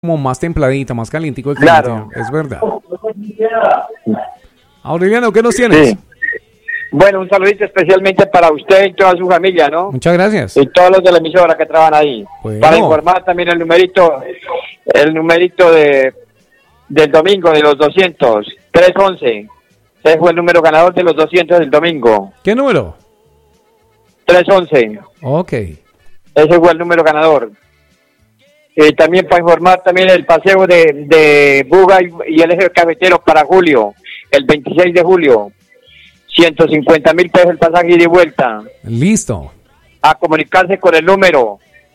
como más templadita, más calientico el Claro. clima, es verdad. Aureliano, ¿qué nos tienes? Sí. Bueno, un saludito especialmente para usted y toda su familia, ¿no? Muchas gracias. Y todos los de la emisora que trabajan ahí. Bueno. Para informar también el numerito del domingo de los 200, 311. Ese fue el número ganador de los 200 del domingo. ¿Qué número? 311. Ok. Ese fue el número ganador. También para informar también el paseo de Buga y el eje cafetero para julio, el 26 de julio. 150,000 pesos el pasaje ida y vuelta. Listo. A comunicarse con el número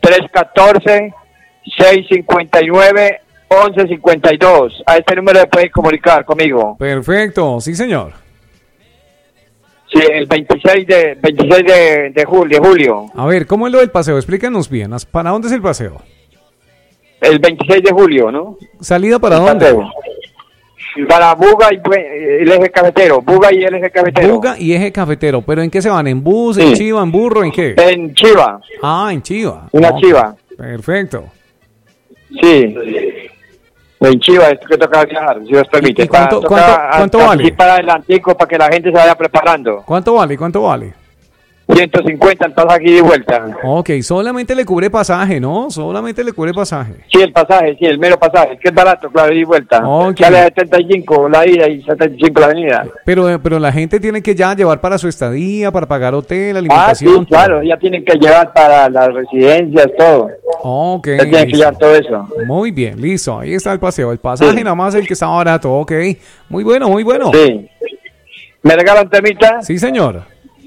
314-659-1152. A este número se pueden comunicar conmigo. Perfecto, sí señor. Sí, el 26 de julio. A ver, ¿cómo es lo del paseo? Explícanos bien. ¿Para dónde es el paseo? El 26 de julio, ¿no? ¿Salida para El dónde? paseo. Para Buga y el eje cafetero. Buga y el eje cafetero. Buga y eje cafetero. ¿Pero en qué se van? ¿En bus, Sí. en chiva, en burro, en qué? En Chiva. Ah, en chiva. Una Ok. chiva. Perfecto. Sí. En Chiva, esto que toca viajar, si os permite. ¿Y cuánto vale? Para adelantico para que la gente se vaya preparando. ¿Cuánto vale? ¿Cuánto vale? 150 el pasaje ida y vuelta. Ok, solamente le cubre pasaje, ¿no? Solamente le cubre pasaje. Sí, el pasaje, sí, el mero pasaje, que es barato, claro, ida y vuelta. Ok. Sale a 75 la ida y 75 la venida. Pero la gente tiene que ya llevar para su estadía, para pagar hotel, Ah, alimentación. sí, claro, ya tienen que llevar para las residencias, todo. Ok. Ya tienen que Listo. llevar todo eso. Muy bien, listo. Ahí está el paseo. El pasaje Sí. nada más el que está barato. Ok. Muy bueno, muy bueno. Sí. ¿Me regala un temita? Sí, señor.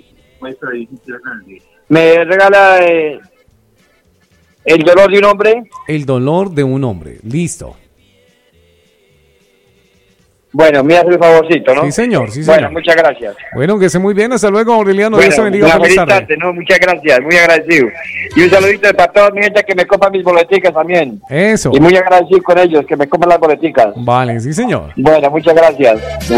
¿Me regala el dolor de un hombre? El dolor de un hombre. Listo. Bueno, me hace el favorcito, ¿no? Sí, señor, sí, señor. Bueno, muchas gracias. Bueno, que esté muy bien. Hasta luego, Aureliano. Dios te bendiga. una Feliz feliz tarde. tarde, ¿no? Muchas gracias, muy agradecido. Y un saludito para toda mi gente que me compra mis boleticas también. Eso. Y muy agradecido con ellos, que me compran las boleticas. Vale, sí, señor. Bueno, muchas gracias.